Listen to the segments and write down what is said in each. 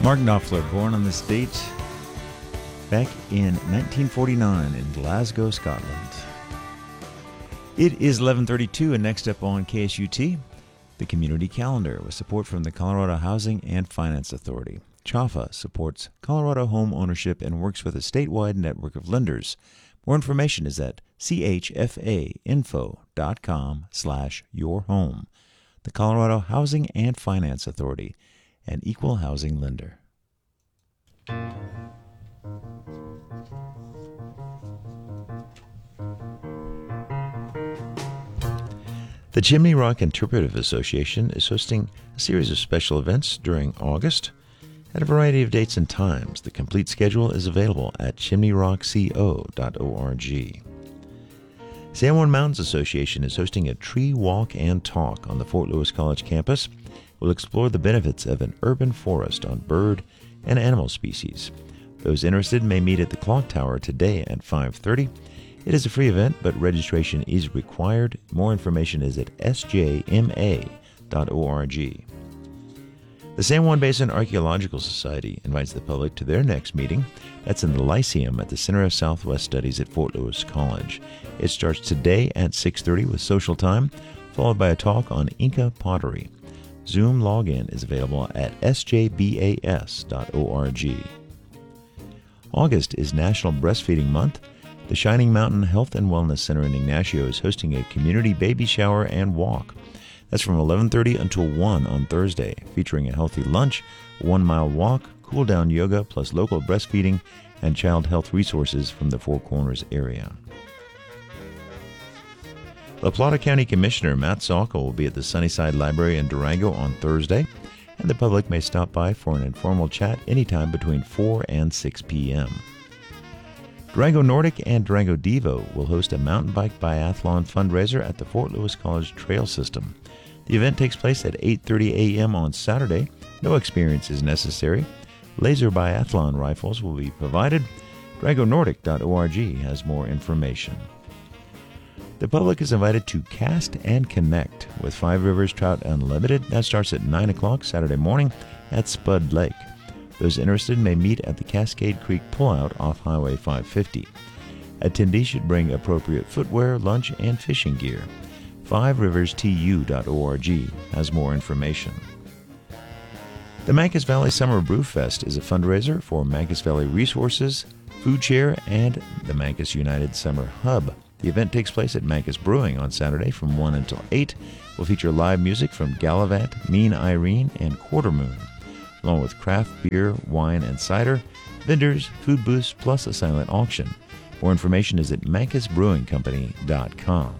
Mark Knopfler, born on this date back in 1949 in Glasgow, Scotland. It is 11:32, and next up on KSUT, the Community Calendar, with support from the Colorado Housing and Finance Authority. CHAFA supports Colorado home ownership and works with a statewide network of lenders. More information is at chfainfo.com/yourhome. The Colorado Housing and Finance Authority, an equal housing lender. The Chimney Rock Interpretive Association is hosting a series of special events during August at a variety of dates and times. The complete schedule is available at chimneyrockco.org. San Juan Mountains Association is hosting a tree walk and talk on the Fort Lewis College campus. We'll explore the benefits of an urban forest on bird and animal species. Those interested may meet at the Clock Tower today at 5:30. It is a free event, but registration is required. More information is at sjma.org. The San Juan Basin Archaeological Society invites the public to their next meeting. That's in the Lyceum at the Center of Southwest Studies at Fort Lewis College. It starts today at 6:30 with social time, followed by a talk on Inca pottery. Zoom login is available at sjbas.org. August is National Breastfeeding Month. The Shining Mountain Health and Wellness Center in Ignacio is hosting a community baby shower and walk. That's from 11:30 until 1 on Thursday, featuring a healthy lunch, a 1-mile walk, cool-down yoga, plus local breastfeeding and child health resources from the Four Corners area. La Plata County Commissioner Matt Salka will be at the Sunnyside Library in Durango on Thursday, and the public may stop by for an informal chat anytime between 4 and 6 p.m. Durango Nordic and Durango Devo will host a mountain bike biathlon fundraiser at the Fort Lewis College Trail System. The event takes place at 8:30 a.m. on Saturday. No experience is necessary. Laser biathlon rifles will be provided. DurangoNordic.org has more information. The public is invited to Cast and Connect with Five Rivers Trout Unlimited. That starts at 9 o'clock Saturday morning at Spud Lake. Those interested may meet at the Cascade Creek Pullout off Highway 550. Attendees should bring appropriate footwear, lunch, and fishing gear. FiveRiversTU.org has more information. The Mancos Valley Summer Brew Fest is a fundraiser for Mancos Valley Resources, Food Share, and the Mancos United Summer Hub. The event takes place at Mancos Brewing on Saturday from 1 until 8. Will feature live music from Gallivant, Mean Irene, and Quartermoon, along with craft beer, wine, and cider, vendors, food booths, plus a silent auction. More information is at mancosbrewingcompany.com.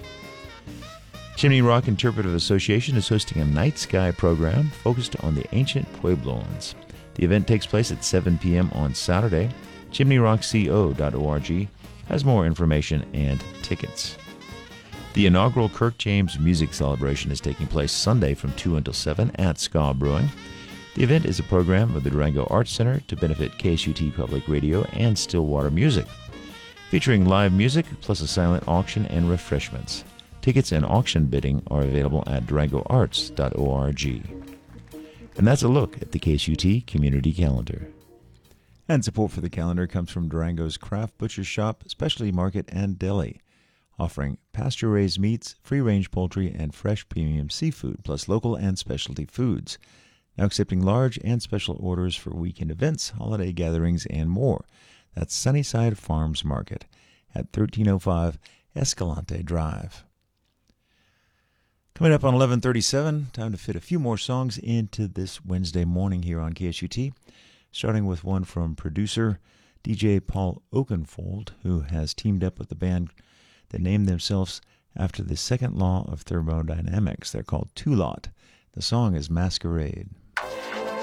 Chimney Rock Interpretive Association is hosting a night sky program focused on the ancient Puebloans. The event takes place at 7 p.m. on Saturday. chimneyrockco.org has more information and tickets. The inaugural Kirk James Music Celebration is taking place Sunday from 2 until 7 at Ska Brewing. The event is a program of the Durango Arts Center to benefit KSUT Public Radio and Stillwater Music, featuring live music plus a silent auction and refreshments. Tickets and auction bidding are available at durangoarts.org. And that's a look at the KSUT Community Calendar. And support for the calendar comes from Durango's Craft Butcher Shop, Specialty Market, and Deli, offering pasture-raised meats, free-range poultry, and fresh premium seafood, plus local and specialty foods. Now accepting large and special orders for weekend events, holiday gatherings, and more. That's Sunnyside Farms Market at 1305 Escalante Drive. Coming up on 11:37, time to fit a few more songs into this Wednesday morning here on KSUT, starting with one from producer DJ Paul Oakenfold, who has teamed up with the band that named themselves after the second law of thermodynamics. They're called Two Lot. The song is Masquerade.